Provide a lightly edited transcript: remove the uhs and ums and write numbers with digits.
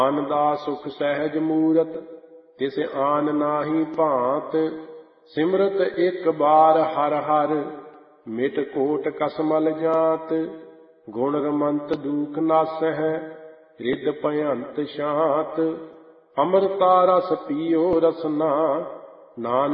ਆਨ ਦਾ ਸੁਖ ਸਹਿਜ ਮੂਰਤ, ਤਿਸ ਆਨ ਨਾਹੀ ਭਾਂਤ। ਸਿਮਰਤ ਇੱਕ ਬਾਰ ਹਰ ਹਰ, ਮਿਟ ਕੋਟ ਕਸਮਲ ਜਾਤ। ਗੁਣ ਰਮੰਤ ਦੂਖ ਨਾਸਹਿ, ਰਿਦ ਭਯੰਤ ਸ਼ਾਂਤ। ਅੰਮ੍ਰਿਤਾ ਰਸ ਪੀਓ ਰਸਨਾ, ਨਾਨਕ